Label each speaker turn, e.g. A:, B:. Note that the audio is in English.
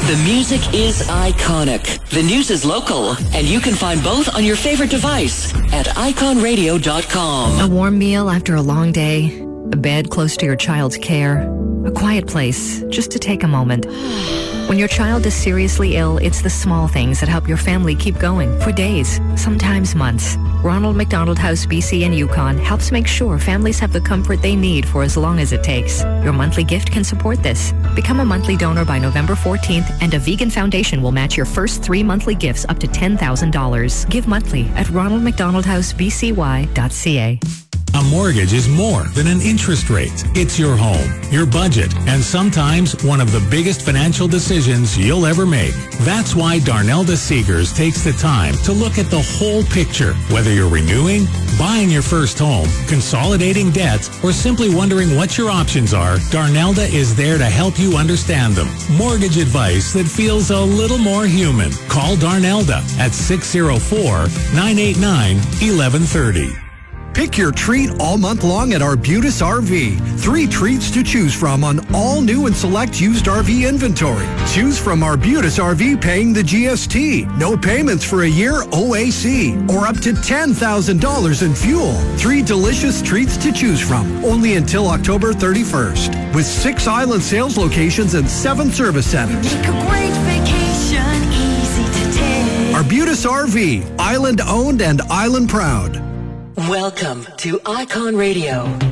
A: The music is iconic. The news is local. And you can find both on your favorite device at iconradio.com.
B: A warm meal after a long day. A bed close to your child's care. A quiet place just to take a moment. When your child is seriously ill, it's the small things that help your family keep going for days, sometimes months. Ronald McDonald House BC and Yukon helps make sure families have the comfort they need for as long as it takes. Your monthly gift can support this. Become a monthly donor by November 14th, and a vegan foundation will match your first 3 monthly gifts up to $10,000. Give monthly at ronaldmcdonaldhousebcy.ca.
C: A mortgage is more than an interest rate. It's your home, your budget, and sometimes one of the biggest financial decisions you'll ever make. That's why Darnelda Seegers takes the time to look at the whole picture. Whether you're renewing, buying your first home, consolidating debts, or simply wondering what your options are, Darnelda is there to help you understand them. Mortgage advice that feels a little more human. Call Darnelda at 604-989-1130.
D: Pick your treat all month long at Arbutus RV. 3 treats to choose from on all new and select used RV inventory. Choose from Arbutus RV paying the GST. No payments for a year OAC. Or up to $10,000 in fuel. 3 delicious treats to choose from. Only until October 31st. With 6 island sales locations and 7 service centers.
E: Make a great vacation easy to take.
D: Arbutus RV. Island owned and island proud.
A: Welcome to Icon Radio.